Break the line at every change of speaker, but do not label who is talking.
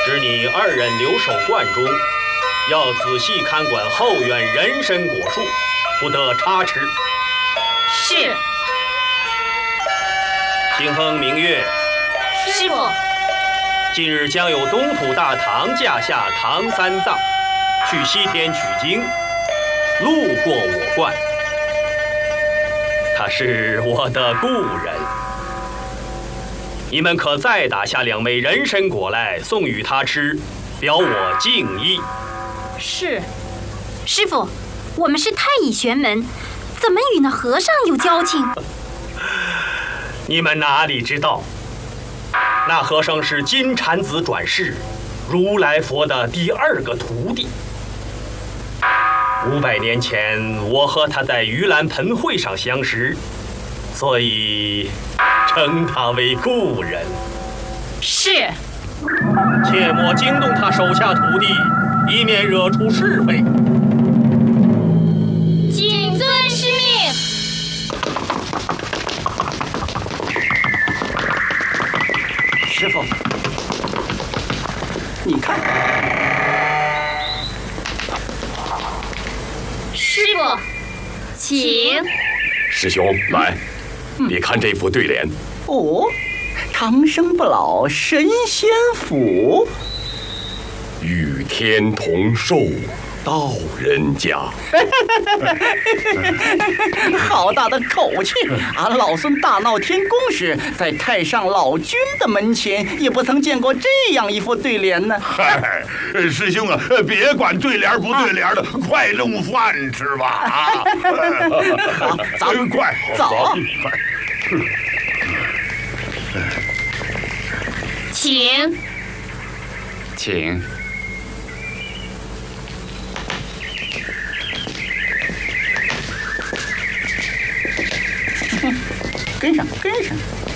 只你二人留守观中，要仔细看管后院人参果树，不得差池。
是。
清风明月，
师傅，
近日将有东土大唐驾下唐三藏去西天取经，路过我观。他是我的故人，你们可再打下2枚人参果来送与他吃，表我敬意。
是。
师傅，我们是太乙玄门，怎么与那和尚有交情？
你们哪里知道，那和尚是金蝉子转世，如来佛的第2个徒弟。500年前，我和他在盂兰盆会上相识，所以称他为故人。
是。
切莫惊动他手下徒弟，以免惹出是非。
谨遵师命。
师傅，你看。
师傅，请。
师兄，来，你看这副对联。
哦，长生不老神仙府，
与天同寿到人家。
好大的口气！俺老孙大闹天宫时，在太上老君的门前，也不曾见过这样一副对联呢。
嗨，师兄啊，别管对联不对联的，快弄饭吃吧啊！
好，走，
快
走。
请。
请。
跟上，跟上。